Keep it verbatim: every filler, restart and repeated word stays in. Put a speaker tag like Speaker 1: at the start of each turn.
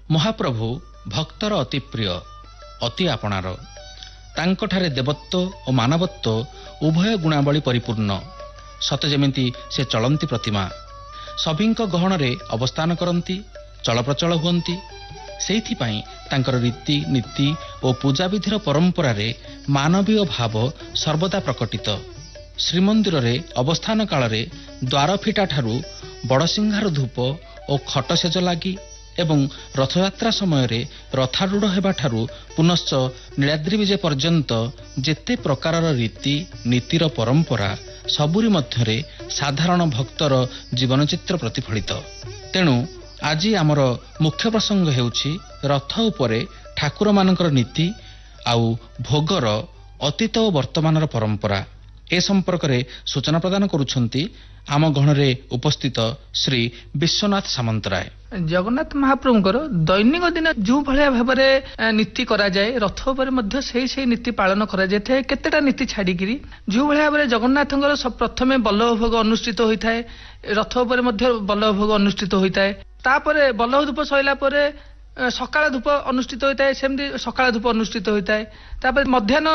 Speaker 1: ମହାପ୍ରଭୁ ଭକ୍ତର ଅତି ପ୍ରିୟ, ଅତି ଆପଣାର। ତାଙ୍କଠାରେ ଦେବତ୍ୱ ଓ ମାନବତ୍ୱ ଉଭୟ ଗୁଣାବଳୀ ପରିପୂର୍ଣ୍ଣ। ସତେ ଯେମିତି ସେ ଚଳନ୍ତି ପ୍ରତିମା, ସଭିଙ୍କ ଗହଣରେ ଅବସ୍ଥାନ କରନ୍ତି, ଚଳପ୍ରଚଳ ହୁଅନ୍ତି। ସେଇଥିପାଇଁ ତାଙ୍କର ରୀତି ନୀତି ଓ ପୂଜାବିଧିର ପରମ୍ପରାରେ ମାନବୀୟ ଭାବ ସର୍ବଦା ପ୍ରକଟିତ। ଶ୍ରୀମନ୍ଦିରରେ ଅବସ୍ଥାନ କାଳରେ ଦ୍ୱାର ଫିଟାଠାରୁ ବଡ଼ସିଂହାର ଧୂପ ଓ ଖଟସେଜ ଲାଗି ଏବଂ ରଥଯାତ୍ରା ସମୟରେ ରଥାରୂଢ଼ ହେବାଠାରୁ ପୁନଶ୍ଚ ନୀଳାଦ୍ରି ବିଜେ ପର୍ଯ୍ୟନ୍ତ ଯେତେ ପ୍ରକାରର ରୀତି ନୀତିର ପରମ୍ପରା, ସବୁରି ମଧ୍ୟରେ ସାଧାରଣ ଭକ୍ତର ଜୀବନଚିତ୍ର ପ୍ରତିଫଳିତ। ତେଣୁ ଆଜି ଆମର ମୁଖ୍ୟ ପ୍ରସଙ୍ଗ ହେଉଛି ରଥ ଉପରେ ଠାକୁରମାନଙ୍କର ନୀତି ଆଉ ଭୋଗର ଅତୀତ ଓ ବର୍ତ୍ତମାନର ପରମ୍ପରା। ଏ ସମ୍ପର୍କରେ ସୂଚନା ପ୍ରଦାନ କରୁଛନ୍ତି ଆମ ଗହଣରେ ଉପସ୍ଥିତ ଶ୍ରୀ ବିଶ୍ୱନାଥ ସାମନ୍ତରାୟ।
Speaker 2: ଜଗନ୍ନାଥ ମହାପ୍ରଭୁଙ୍କର ଦୈନିକ ଦିନ ଯେଉଁ ଭଳିଆ ଭାବରେ ନୀତି କରାଯାଏ, ରଥ ଉପରେ ମଧ୍ୟ ସେଇ ସେଇ ନୀତି ପାଳନ କରାଯାଇଥାଏ। କେତେଟା ନୀତି ଛାଡ଼ିକିରି ଯେଉଁ ଭଳିଆ ଭାବରେ ଜଗନ୍ନାଥଙ୍କର ପ୍ରଥମେ ବଲ୍ଲଭ ଭୋଗ ଅନୁଷ୍ଠିତ ହୋଇଥାଏ, ରଥ ଉପରେ ମଧ୍ୟ ବଲ୍ଲଭ ଭୋଗ ଅନୁଷ୍ଠିତ ହୋଇଥାଏ। ତାପରେ ବଲ୍ଲଭ ଧୂପ ସରିଲା ପରେ ସକାଳ ଧୂପ ଅନୁଷ୍ଠିତ ହୋଇଥାଏ, ସେମିତି ସକାଳ ଧୂପ ଅନୁଷ୍ଠିତ ହୋଇଥାଏ। ତାପରେ ମଧ୍ୟାହ୍ନ